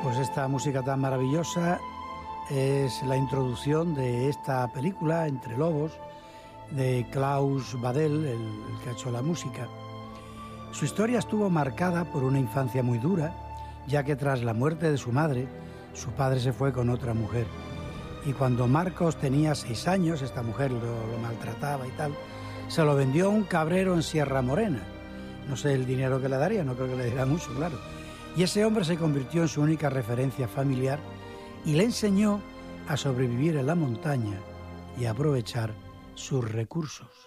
Pues esta música tan maravillosa es la introducción de esta película, Entre Lobos, de Klaus Badel, el que ha hecho la música. Su historia estuvo marcada por una infancia muy dura, ya que tras la muerte de su madre, su padre se fue con otra mujer. Y cuando Marcos tenía 6 años, esta mujer lo maltrataba y tal, se lo vendió a un cabrero en Sierra Morena. No sé el dinero que le daría, no creo que le diera mucho, claro. Y ese hombre se convirtió en su única referencia familiar y le enseñó a sobrevivir en la montaña y a aprovechar sus recursos.